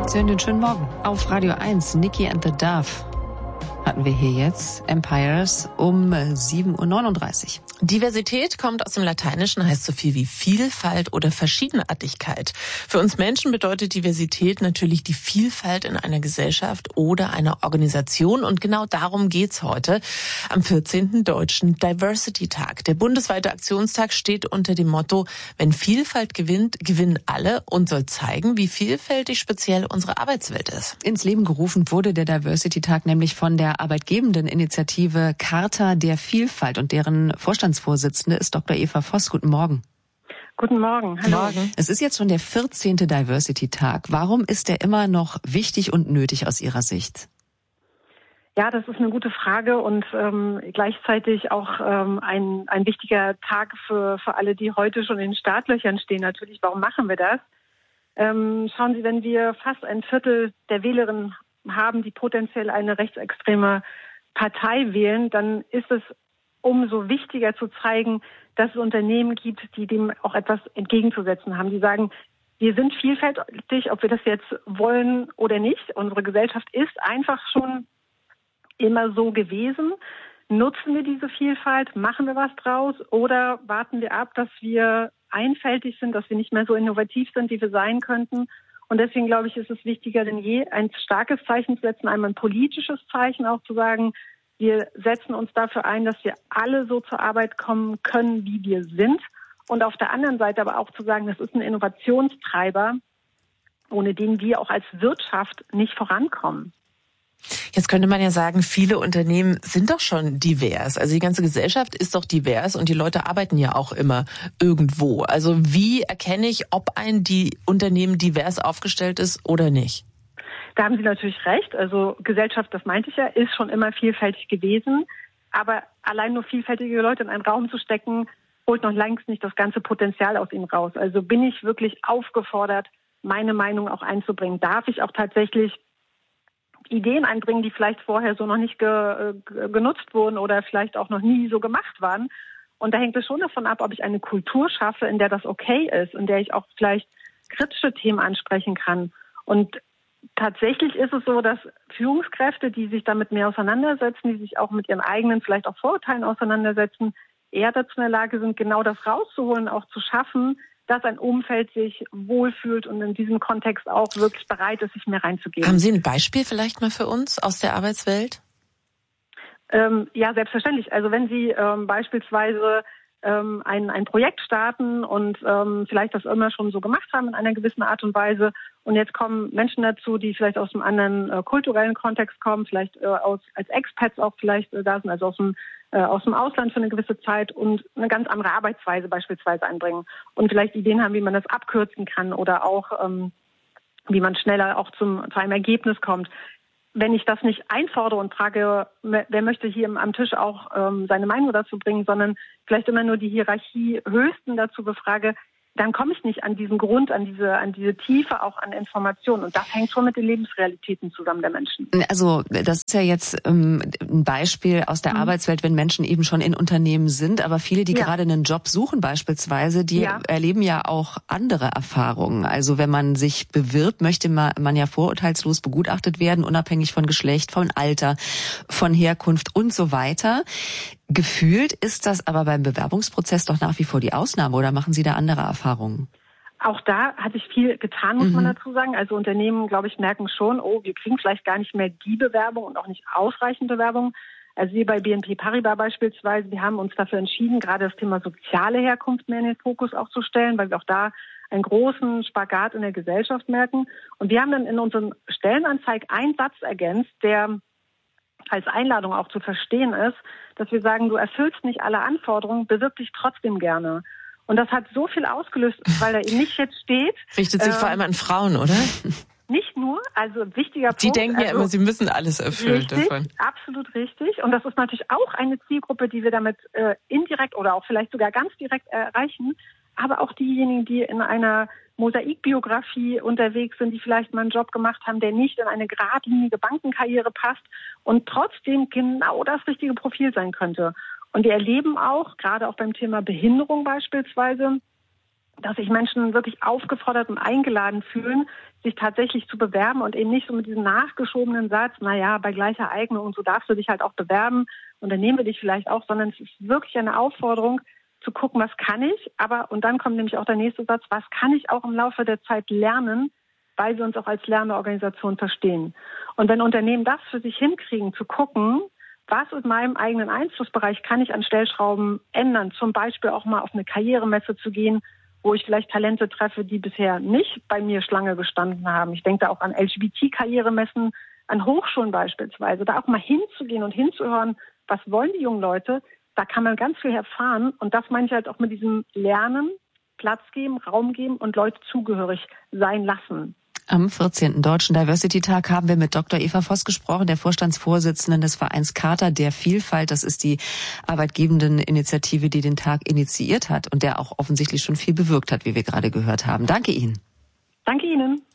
Den schönen Morgen. Auf Radio 1, Nikki and the Dove hatten wir hier jetzt. Empires um 7:39 Uhr. Diversität kommt aus dem Lateinischen, heißt so viel wie Vielfalt oder Verschiedenartigkeit. Für uns Menschen bedeutet Diversität natürlich die Vielfalt in einer Gesellschaft oder einer Organisation. Und genau darum geht's heute am 14. Deutschen Diversity-Tag. Der bundesweite Aktionstag steht unter dem Motto, wenn Vielfalt gewinnt, gewinnen alle, und soll zeigen, wie vielfältig speziell unsere Arbeitswelt ist. Ins Leben gerufen wurde der Diversity-Tag nämlich von der arbeitgebenden Initiative Charta der Vielfalt, und deren Vorstandsvorsitzende ist Dr. Eva Voss. Guten Morgen. Guten Morgen. Hallo. Morgen. Es ist jetzt schon der 14. Diversity-Tag. Warum ist der immer noch wichtig und nötig aus Ihrer Sicht? Ja, das ist eine gute Frage und gleichzeitig auch ein wichtiger Tag für alle, die heute schon in den Startlöchern stehen. Natürlich, warum machen wir das? Schauen Sie, wenn wir fast ein Viertel der Wählerinnen haben, die potenziell eine rechtsextreme Partei wählen, dann ist es umso wichtiger zu zeigen, dass es Unternehmen gibt, die dem auch etwas entgegenzusetzen haben. Die sagen, wir sind vielfältig, ob wir das jetzt wollen oder nicht. Unsere Gesellschaft ist einfach schon immer so gewesen. Nutzen wir diese Vielfalt? Machen wir was draus? Oder warten wir ab, dass wir einfältig sind, dass wir nicht mehr so innovativ sind, wie wir sein könnten? Und deswegen, glaube ich, ist es wichtiger denn je, ein starkes Zeichen zu setzen, einmal ein politisches Zeichen auch zu sagen, wir setzen uns dafür ein, dass wir alle so zur Arbeit kommen können, wie wir sind. Und auf der anderen Seite aber auch zu sagen, das ist ein Innovationstreiber, ohne den wir auch als Wirtschaft nicht vorankommen. Jetzt könnte man ja sagen, viele Unternehmen sind doch schon divers. Also die ganze Gesellschaft ist doch divers und die Leute arbeiten ja auch immer irgendwo. Also wie erkenne ich, ob die Unternehmen divers aufgestellt ist oder nicht? Da haben Sie natürlich recht. Also Gesellschaft, das meinte ich ja, ist schon immer vielfältig gewesen. Aber allein nur vielfältige Leute in einen Raum zu stecken, holt noch längst nicht das ganze Potenzial aus ihnen raus. Also bin ich wirklich aufgefordert, meine Meinung auch einzubringen? Darf ich auch tatsächlich Ideen einbringen, die vielleicht vorher so noch nicht genutzt wurden oder vielleicht auch noch nie so gemacht waren? Und da hängt es schon davon ab, ob ich eine Kultur schaffe, in der das okay ist, in der ich auch vielleicht kritische Themen ansprechen kann. Und tatsächlich ist es so, dass Führungskräfte, die sich damit mehr auseinandersetzen, die sich auch mit ihren eigenen vielleicht auch Vorurteilen auseinandersetzen, eher dazu in der Lage sind, genau das rauszuholen, auch zu schaffen, dass ein Umfeld sich wohlfühlt und in diesem Kontext auch wirklich bereit ist, sich mehr reinzugeben. Haben Sie ein Beispiel vielleicht mal für uns aus der Arbeitswelt? Ja, selbstverständlich. Also wenn Sie beispielsweise ein Projekt starten und vielleicht das immer schon so gemacht haben in einer gewissen Art und Weise, und jetzt kommen Menschen dazu, die vielleicht aus einem anderen kulturellen Kontext kommen, vielleicht als Expats auch vielleicht da sind, also aus dem Ausland für eine gewisse Zeit und eine ganz andere Arbeitsweise beispielsweise einbringen und vielleicht Ideen haben, wie man das abkürzen kann oder auch wie man schneller auch zu einem Ergebnis kommt. Wenn ich das nicht einfordere und frage, wer möchte hier am Tisch auch seine Meinung dazu bringen, sondern vielleicht immer nur die Hierarchie Höchsten dazu befrage, dann komme ich nicht an diesen Grund, an diese Tiefe auch an Informationen. Und das hängt schon mit den Lebensrealitäten zusammen der Menschen. Also das ist ja jetzt ein Beispiel aus der Arbeitswelt, wenn Menschen eben schon in Unternehmen sind. Aber viele, die gerade einen Job suchen beispielsweise, die erleben ja auch andere Erfahrungen. Also wenn man sich bewirbt, möchte man ja vorurteilslos begutachtet werden, unabhängig von Geschlecht, von Alter, von Herkunft und so weiter. Gefühlt ist das aber beim Bewerbungsprozess doch nach wie vor die Ausnahme, oder machen Sie da andere Erfahrungen? Auch da hat sich viel getan, muss man dazu sagen. Also Unternehmen, glaube ich, merken schon, wir kriegen vielleicht gar nicht mehr die Bewerbung und auch nicht ausreichend Bewerbung. Also wir bei BNP Paribas beispielsweise, wir haben uns dafür entschieden, gerade das Thema soziale Herkunft mehr in den Fokus auch zu stellen, weil wir auch da einen großen Spagat in der Gesellschaft merken. Und wir haben dann in unseren Stellenanzeigen einen Satz ergänzt, der als Einladung auch zu verstehen ist, dass wir sagen, du erfüllst nicht alle Anforderungen, bewirb dich trotzdem gerne. Und das hat so viel ausgelöst, weil da eben nicht jetzt steht. Richtet sich vor allem an Frauen, oder? Nicht nur, also wichtiger Punkt. Die denken ja immer, sie müssen alles erfüllen davon. Absolut richtig. Und das ist natürlich auch eine Zielgruppe, die wir damit indirekt oder auch vielleicht sogar ganz direkt erreichen. Aber auch diejenigen, die in einer Mosaikbiografie unterwegs sind, die vielleicht mal einen Job gemacht haben, der nicht in eine geradlinige Bankenkarriere passt und trotzdem genau das richtige Profil sein könnte. Und wir erleben auch, gerade auch beim Thema Behinderung beispielsweise, dass sich Menschen wirklich aufgefordert und eingeladen fühlen, sich tatsächlich zu bewerben und eben nicht so mit diesem nachgeschobenen Satz, naja, bei gleicher Eignung und so darfst du dich halt auch bewerben und dann nehmen wir dich vielleicht auch, sondern es ist wirklich eine Aufforderung zu gucken, was kann ich, und dann kommt nämlich auch der nächste Satz, was kann ich auch im Laufe der Zeit lernen, weil wir uns auch als lernende Organisation verstehen. Und wenn Unternehmen das für sich hinkriegen, zu gucken, was in meinem eigenen Einflussbereich kann ich an Stellschrauben ändern, zum Beispiel auch mal auf eine Karrieremesse zu gehen, wo ich vielleicht Talente treffe, die bisher nicht bei mir Schlange gestanden haben. Ich denke da auch an LGBT-Karrieremessen, an Hochschulen beispielsweise, da auch mal hinzugehen und hinzuhören, was wollen die jungen Leute, da kann man ganz viel erfahren. Und das meine ich halt auch mit diesem Lernen, Platz geben, Raum geben und Leute zugehörig sein lassen. Am 14. Deutschen Diversity-Tag haben wir mit Dr. Eva Voss gesprochen, der Vorstandsvorsitzenden des Vereins Charta der Vielfalt. Das ist die Arbeitgebendeninitiative, die den Tag initiiert hat und der auch offensichtlich schon viel bewirkt hat, wie wir gerade gehört haben. Danke Ihnen. Danke Ihnen.